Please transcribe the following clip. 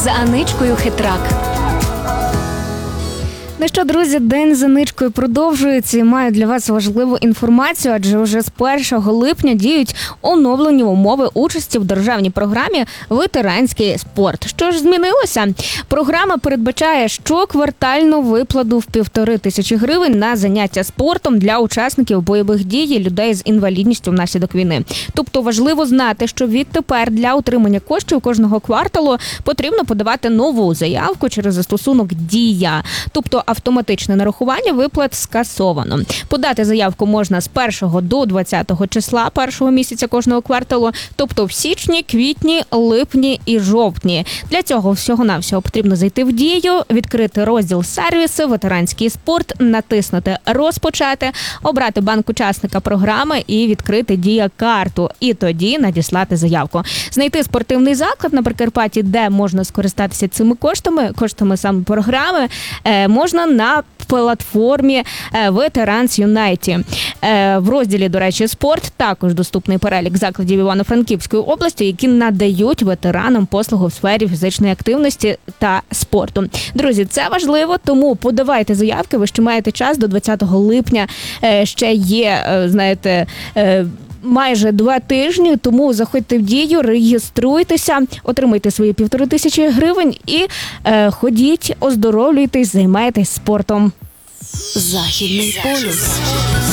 з Аничкою Хитрак. Ну що, друзі, День з Аничкою продовжується і маю для вас важливу інформацію, адже вже з 1 липня діють оновлені умови участі в державній програмі «Ветеранський спорт». Що ж змінилося? Програма передбачає щоквартальну виплату в 1500 гривень на заняття спортом для учасників бойових дій і людей з інвалідністю внаслідок війни. Тобто важливо знати, що відтепер для отримання коштів кожного кварталу потрібно подавати нову заявку через застосунок «Дія». Тобто автоматичне нарахування виплат скасовано. Подати заявку можна з 1 до 20 числа першого місяця кожного кварталу, тобто в січні, квітні, липні і жовтні. Для цього всього-навсього потрібно зайти в Дію, відкрити розділ «Сервіси», «Ветеранський спорт», натиснути «Розпочати», обрати банк учасника програми і відкрити Дія-карту. І тоді надіслати заявку. Знайти спортивний заклад на Прикарпатті, де можна скористатися цими коштами саме програми, можна на платформі Ветеранс Юнайті. В розділі, до речі, «Спорт» також доступний перелік закладів Івано-Франківської області, які надають ветеранам послугу в сфері фізичної активності та спорту. Друзі, це важливо, тому подавайте заявки, ви ще маєте час до 20 липня, ще є, майже 2 тижні, тому заходьте в Дію, реєструйтеся, отримайте свої 1500 гривень і ходіть, оздоровлюйтесь, займайтесь спортом. Західний полюс.